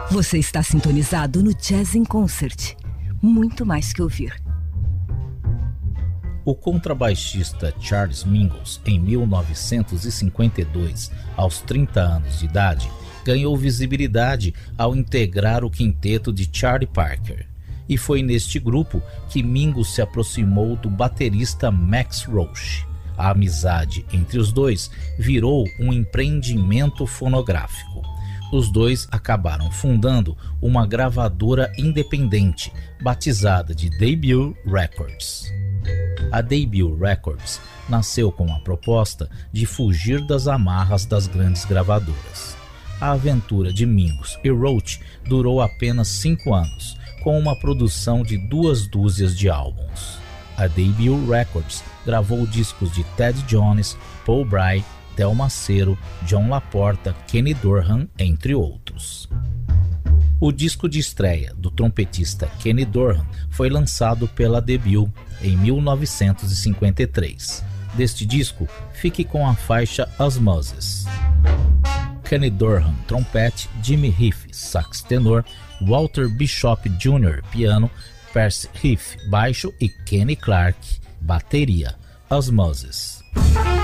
Você está sintonizado no Jazz in Concert. Muito mais que ouvir. O contrabaixista Charles Mingus, em 1952, aos 30 anos de idade, ganhou visibilidade ao integrar o quinteto de Charlie Parker. E foi neste grupo que Mingus se aproximou do baterista Max Roach. A amizade entre os dois virou um empreendimento fonográfico. Os dois acabaram fundando uma gravadora independente, batizada de Debut Records. A Debut Records nasceu com a proposta de fugir das amarras das grandes gravadoras. A aventura de Mingus e Roach durou apenas 5 anos, com uma produção de 2 dúzias de álbuns. A Debut Records gravou discos de Ted Jones, Paul Bray, Del Macero, John LaPorta, Kenny Dorham, entre outros. O disco de estreia do trompetista Kenny Dorham foi lançado pela Debut em 1953. Deste disco, fique com a faixa Osmosis. Kenny Dorham, trompete, Jimmy Riff, sax tenor, Walter Bishop Jr., piano, Percy Riff, baixo e Kenny Clarke, bateria. Osmosis.